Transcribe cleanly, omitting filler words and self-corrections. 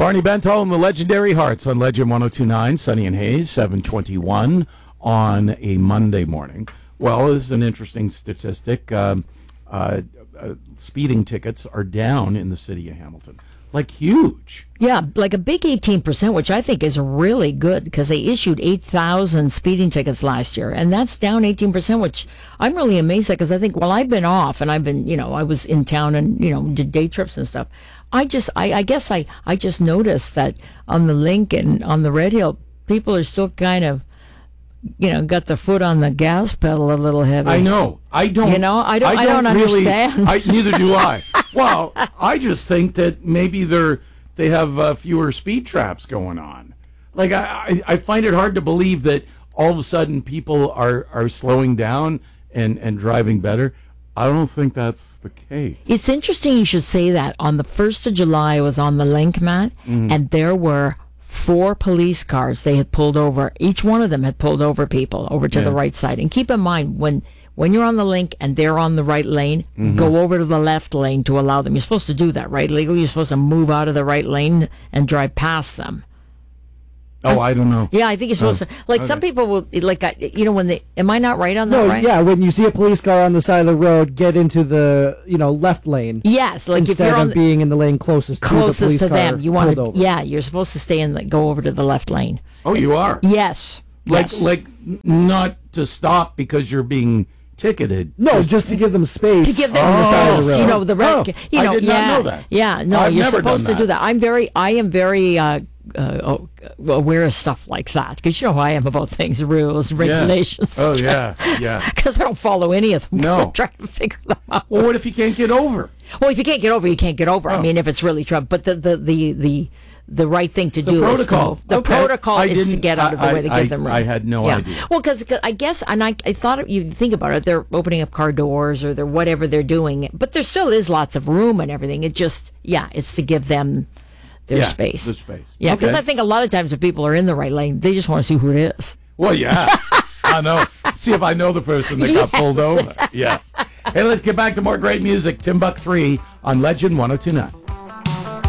Barney Bentall and the Legendary Hearts on Legend 102.9, Sunny and Hayes, 7:21 on a Monday morning. Well, this is an interesting statistic. Speeding tickets are down in the city of Hamilton. Like huge. Yeah, like a big 18%, which I think is really good because they issued 8,000 speeding tickets last year, and that's down 18%, which I'm really amazed at because I think, well, I've been off and I've been, I was in town and, did day trips and stuff. I guess I just noticed that on the link and on the Red Hill, people are still kind of, got the foot on the gas pedal a little heavy. I know. I don't really understand. Neither do I. Well, I just think that maybe they have fewer speed traps going on. Like I find it hard to believe that all of a sudden people are slowing down and driving better. I don't think that's the case. It's interesting you should say that. On the 1st of July, I was on the link, Matt, and there were 4 police cars they had pulled over. Each one of them had pulled over people over to the right side. And keep in mind, when you're on the link and they're on the right lane, go over to the left lane to allow them. You're supposed to do that, right? Legally, you're supposed to move out of the right lane and drive past them. Oh, I don't know. Yeah, I think you're supposed to. Like, some people will, when they, am I not right on that, No, right? yeah, when you see a police car on the side of the road, get into the, left lane. Yes, like instead if you're of being in the lane closest to the police car them. You want pulled over. Yeah, you're supposed to stay in, go over to the left lane. Oh, you are? Yes. Like not to stop because you're being ticketed. No, just to give them space. To give them on the side of the road. the red. I did not know that. Yeah, no, I've you're never supposed done to do that. I am very aware of stuff like that because you know how I am about things, rules, regulations. Oh yeah. Because I don't follow any of them. No. I'm trying to figure them out. Well, what if you can't get over? Well, if you can't get over, you can't get over. Oh. I mean, if it's really trouble. But the right thing to do protocol. is to protocol is to get out of the way to give them room. I had no idea. Well, because I guess, and I thought you think about it, they're opening up car doors or they're whatever they're doing, but there still is lots of room and everything. It just, it's to give them their space. The space. Yeah, because I think a lot of times if people are in the right lane, they just want to see who it is. Well, yeah. I know. See if I know the person that got pulled over. Yeah. Hey, let's get back to more great music. Timbuk 3 on Legend 102.9.